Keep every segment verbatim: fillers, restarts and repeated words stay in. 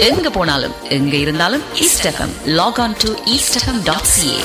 எங்க போனாலும் எங்க இருந்தாலும் east FM. Lock on to east FM dot CA.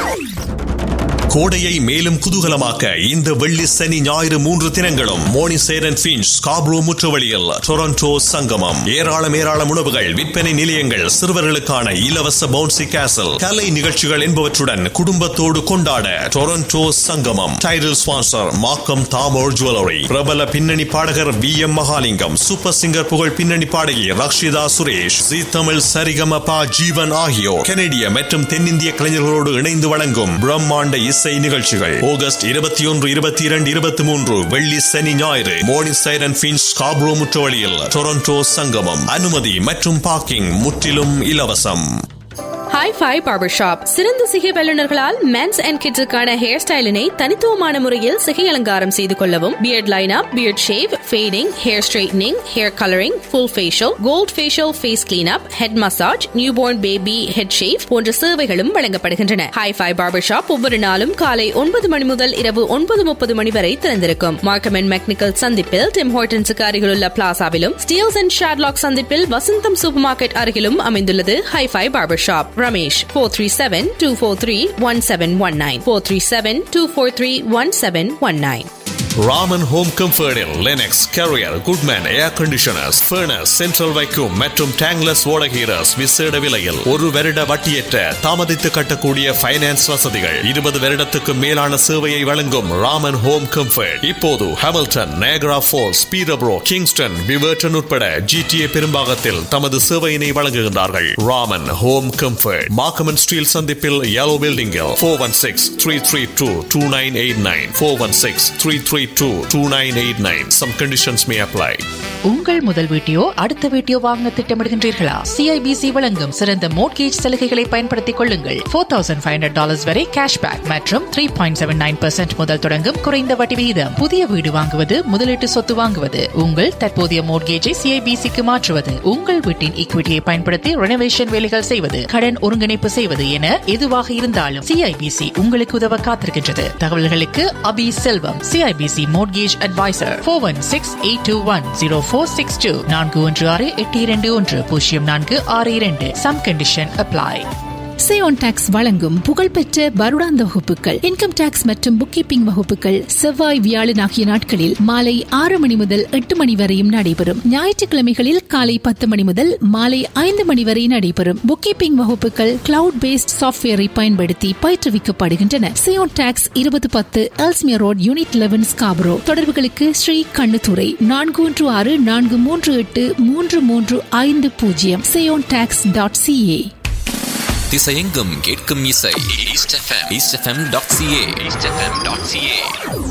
கோடையை மேலும் குதூகலமாக்க இந்த வெள்ளி சனி ஞாயிறு மூன்று தினங்களும் மோனிசேர் அண்ட் ஃபின்ச் ஸ்காப்ரோ முற்றுவழியில் டொரண்டோ சங்கமம். ஏராளம் ஏராளம் உணவுகள், விற்பனை நிலையங்கள், சிறுவர்களுக்கான இலவச பவுன்சி கேசல், கலை நிகழ்ச்சிகள் என்பவற்றுடன் குடும்பத்தோடு கொண்டாட டொரண்டோ சங்கமம். Title sponsor Markham Damor jewellery. பிரபல பின்னணி பாடகர் V M Mahalingam, super singer புகழ் பின்னணி பாடகி ரக்ஷிதா சுரேஷ், ஜி தமிழ் சரிகமபா ஜீவன் ஆகியோர் கனடிய மற்றும் தென்னிந்திய கலைஞர்களோடு இணைந்து வழங்கும் பிரம்மாண்ட இசை நிகழ்ச்சிகள். ஆகஸ்ட் இருபத்தி ஒன்று, இருபத்தி இரண்டு, இருபத்தி மூன்று வெள்ளி சனி ஞாயிறு மோர்னிசைட் அண்ட் ஃபின்ச் ஸ்காப்ரோ முற்றுவழியில் டொரண்டோ சங்கமம். அனுமதி மற்றும் பார்க்கிங் முற்றிலும் இலவசம். Hi-Fi Barbershop. சிறந்த சிகை வல்லுநர்களால் மென்ஸ் அண்ட் கிட்ஸுக்கான ஹேர் ஸ்டைலினை தனித்துவமான முறையில் சிகை அலங்காரம் செய்து கொள்ளவும், beard lineup, beard shave, fading, hair straightening, hair colouring, full facial, gold facial, face cleanup, head massage, newborn baby head shave போன்ற சேவைகளும் வழங்கப்படுகின்றன. Hi-Fi Barbershop ஒவ்வொரு நாளும் காலை ஒன்பது மணி முதல் இரவு ஒன்பது முப்பது மணி வரை திறந்திருக்கும். மார்க்கம் அண்ட் மெக்னிக்கல் சந்திப்பில் டிம் ஹோர்டன்ஸுக்கு அருகிலுள்ள பிளாசாவிலும், ஸ்டீல்ஸ் அண்ட் ஷாட்லாக் சந்திப்பில் வசந்தம் சூப்பர் மார்க்கெட் அருகிலும் அமைந்துள்ளது Hi-Fi Barbershop. Ramesh four three seven, two four three, one seven one nine four three seven, two four three, one seven one nine. Raman home கம்ஃபர்டில் Linux, carrier, Goodman ஏர் conditioners, furnace, central vacuum மற்றும் tankless ஓடகீரஸ் விசேட விலையில் ஒரு வருட வட்டியற்ற தாமதித்து கட்டக்கூடிய finance வசதிகள். இருபது வருடத்துக்கு மேலான சேவையை வழங்கும் ராமன் ஹோம் கம்ஃபர்ட் இப்போது ஹாமில்டன், நயகரா ஃபால்ஸ், பீரப்ரோ, கிங்ஸ்டன், விவர்டன் உட்பட ஜிடிஏ பெரும்பாகத்தில் தமது சேவையினை வழங்குகின்றார்கள். ராமன் ஹோம் கம்ஃபர்ட் மார்க்கம் ஸ்டீல் சந்திப்பில் yellow பில்டிங்கில் four one six, three three two, two nine eight nine four one six, three three two, two nine eight nine. Some conditions may apply. உங்கள் முதல் வீட்டையோ அடுத்த வீட்டையோ வாங்க திட்டமிடுகின்றீர்களா? சிஐபிசி வழங்கும் சிறந்த மோட்கேஜ் சலுகைகளை பயன்படுத்திக் கொள்ளுங்கள். Four thousand five hundred dollars வரை கேஷ்பேக் மற்றும் three point seven nine percent முதல் தொடங்கும் குறைந்த வட்டி விகிதம். புதிய வீடு வாங்குவது, முதலீட்டு சொத்து வாங்குவது, உங்கள் தற்போதைய மோட்கேஜை சிஐபிசிக்கு மாற்றுவது, உங்கள் வீட்டின் ஈக்விட்டியை பயன்படுத்தி ரெனோவேஷன் வேலைகள் செய்வது, கடன் ஒருங்கிணைப்பு செய்வது என எதுவாக இருந்தாலும் சிஐபிசி உங்களுக்கு உதவ காத்திருக்கின்றது. தகவல்களுக்கு அபி செல்வம், CIBC mortgage advisor, four one six eight two one zero four six two நான்கு ஒன்று ஆறு எட்டு இரண்டு ஒன்று பூஜ்ஜியம் நான்கு ஆறு இரண்டு. Some condition apply. Seyon tax வழங்கும் புகழ்பெற்ற வருடாந்த வகுப்புகள், இன்கம் டாக்ஸ் மற்றும் புக் கீப்பிங் வகுப்புகள் செவ்வாய், வியாழன் ஆகிய நாட்களில் மாலை ஆறு மணி முதல் எட்டு மணி வரையும் நடைபெறும். ஞாயிற்றுக்கிழமைகளில் காலை பத்து மணி முதல் மாலை ஐந்து மணி வரை நடைபெறும். புக் கீப்பிங் வகுப்புகள் கிளவுட் பேஸ்ட் சாப்ட்வேரை பயன்படுத்தி பயிற்றுவிக்கப்படுகின்றன. சேயோன் டாக்ஸ் இருபது பத்து Ellesmere road, unit eleven, Scarborough. தொடர்புகளுக்கு ஸ்ரீ கண்ணுத்துறை நான்கு ஒன்று ஆறு நான்கு மூன்று எட்டு மூன்று மூன்று ஐந்து பூஜ்ஜியம். Seyon tax dot CA. திசையெங்கும் கேட்கும் இசை east FM east FM dot CA east FM dot CA.